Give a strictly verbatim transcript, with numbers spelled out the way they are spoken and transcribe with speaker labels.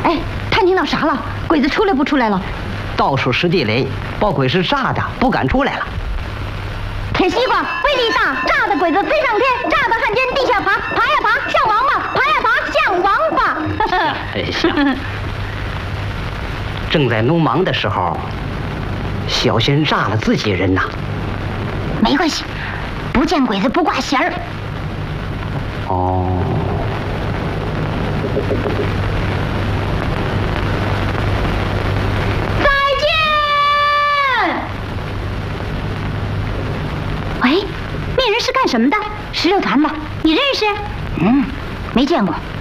Speaker 1: 哎，探听到啥了？鬼子出来不出来了？
Speaker 2: 到处是地雷，把鬼是炸的，不敢出来了。
Speaker 1: 铁西瓜威力大，炸的鬼子飞上天，炸的汉奸地下爬，爬呀爬像王八，爬呀爬像王八。
Speaker 2: 哎呀，正在弄忙的时候，小心炸了自己人呐。
Speaker 1: 没关系，不见鬼子不挂弦儿。
Speaker 2: 哦。
Speaker 1: 喂，那人是干什么的？石榴团的，你认识？嗯，没见过。